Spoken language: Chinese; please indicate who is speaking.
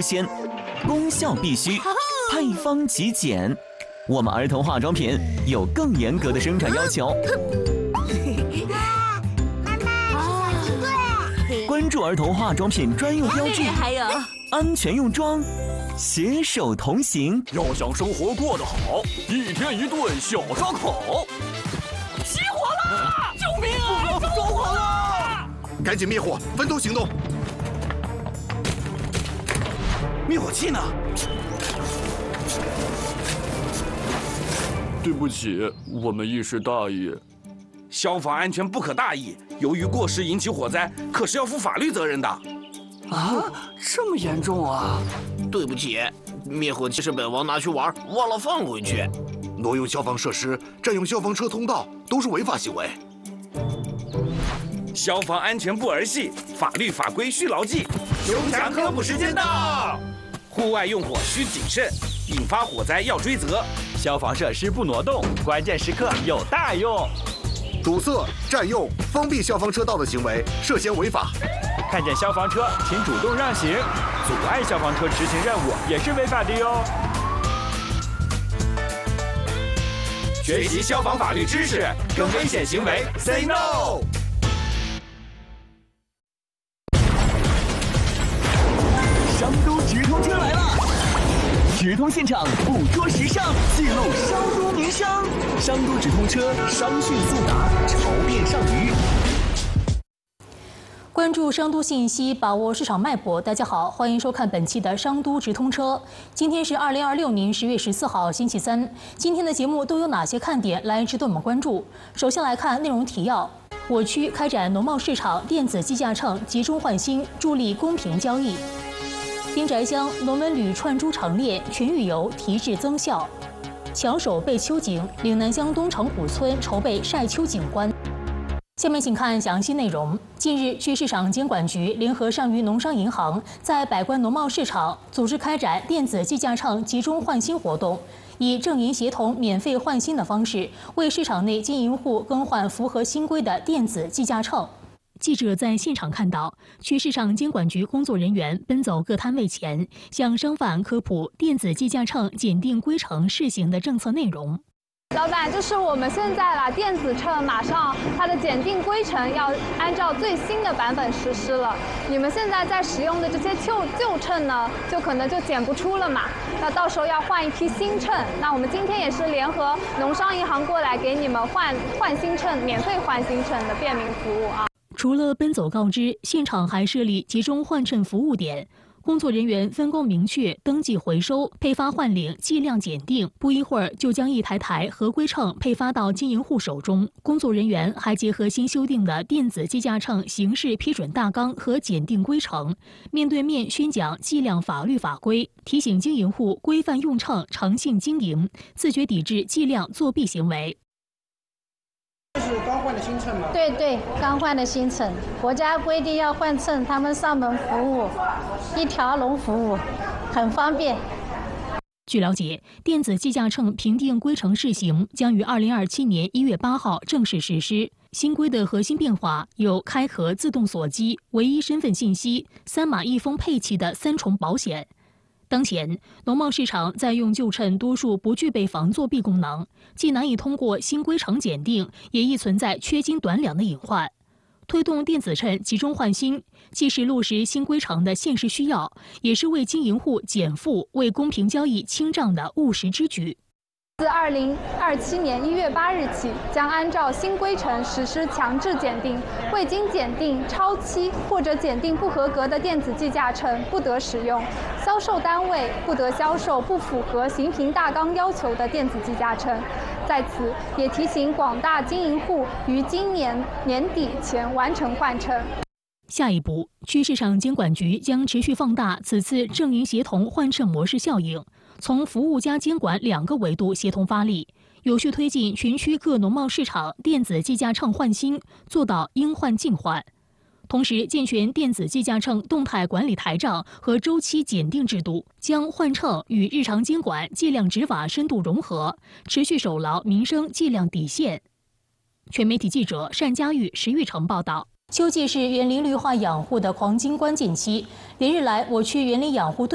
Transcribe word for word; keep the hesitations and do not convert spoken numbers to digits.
Speaker 1: 先，功效必须，配方极简。我们儿童化妆品有更严格的生产要求。
Speaker 2: 妈妈，小金队！
Speaker 1: 关注儿童化妆品专用标志，
Speaker 3: 还有
Speaker 1: 安全用妆，携手同行。
Speaker 4: 要想生活过得好，一天一顿小烧烤。
Speaker 3: 起火了！救命啊！着火了！
Speaker 5: 赶紧灭火，分头行动。
Speaker 4: 灭火器呢？对不起，我们一时大意。
Speaker 6: 消防安全不可大意，由于过失引起火灾，可是要负法律责任的。
Speaker 4: 啊，这么严重啊！
Speaker 7: 对不起，灭火器是本王拿去玩，忘了放回去。
Speaker 5: 挪用消防设施、占用消防车通道都是违法行为。
Speaker 6: 消防安全不儿戏，法律法规需牢记。
Speaker 5: 熊强科普时间到！
Speaker 6: 户外用火需谨慎，引发火灾要追责。
Speaker 8: 消防设施不挪动，关键时刻有大用。
Speaker 5: 堵塞、占用、封闭消防车道的行为涉嫌违法。
Speaker 8: 看见消防车，请主动让行，阻碍消防车执行任务也是违法的哟。
Speaker 4: 学习消防法律知识，跟危险行为 say no。
Speaker 1: 商都直通车来了，直通现场捕捉时尚，记录商都名声。商都直通车，商讯速达，潮变上鱼。
Speaker 9: 关注商都信息，把握市场脉搏。大家好，欢迎收看本期的商都直通车。今天是二零二六年十月十四号，星期三。今天的节目都有哪些看点来值得我们关注？首先来看内容提要：我区开展农贸市场电子计价秤集中换新，助力公平交易。丁宅乡龙门旅串珠长链全域游提质增效。抢手备秋景，岭南乡东城古村筹备晒秋景观。下面请看详细内容。近日，区市场监管局联合上虞农商银行，在百官农贸市场组织开展电子计价秤集中换新活动，以正银协同免费换新的方式，为市场内经营户更换符合新规的电子计价秤。记者在现场看到，区市场监管局工作人员奔走各摊位前，向商贩科普电子计价秤检定规程试行的政策内容。
Speaker 10: 老板，就是我们现在啦，电子秤马上它的检定规程要按照最新的版本实施了。你们现在在使用的这些旧旧秤呢，就可能就检不出了嘛。那到时候要换一批新秤。那我们今天也是联合农商银行过来给你们换换新秤，免费换新秤的便民服务啊。
Speaker 9: 除了奔走告知，现场还设立集中换秤服务点。工作人员分工明确，登记回收、配发换领、计量检定，不一会儿就将一台台合规秤配发到经营户手中。工作人员还结合新修订的电子计价秤形式批准大纲和检定规程，面对面宣讲计量法律法规，提醒经营户规范用秤、诚信经营，自觉抵制计量作弊行为。
Speaker 11: 这是刚换的新秤吗？
Speaker 12: 对对，刚换的新秤，国家规定要换秤，他们上门服务，一条龙服务，很方便。
Speaker 9: 据了解，电子计价秤评定规程试行将于二零二七年一月八号正式实施。新规的核心变化有开合自动锁机、唯一身份信息、三码一封配齐的三重保险。当前，农贸市场在用旧秤多数不具备防作弊功能，既难以通过新规程检定，也易存在缺斤短两的隐患。推动电子秤集中换新，既是落实新规程的现实需要，也是为经营户减负、为公平交易清账的务实之举。
Speaker 10: 自二零二七年一月八日起，将按照新规程实施强制检定，未经检定、超期或者检定不合格的电子计价秤不得使用，销售单位不得销售不符合行评大纲要求的电子计价秤。在此，也提醒广大经营户于今年年底前完成换秤。
Speaker 9: 下一步，区市场监管局将持续放大此次正银协同换秤模式效应，从服务加监管两个维度协同发力，有序推进全区各农贸市场电子计价秤换新，做到应换尽换。同时，健全电子计价秤动态管理台账和周期检定制度，将换秤与日常监管计量执法深度融合，持续守牢民生计量底线。全媒体记者单佳玉、石玉成报道。秋季是园林绿化养护的黄金关键期，连日来，我区园林养护队